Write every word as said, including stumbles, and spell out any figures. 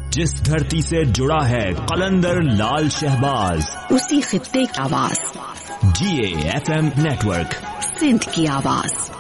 जिस धरती से जुड़ा है कलंदर लाल शहबाज, उसी खित्ते की आवाज। जी A F M network, Sindh की आवाज।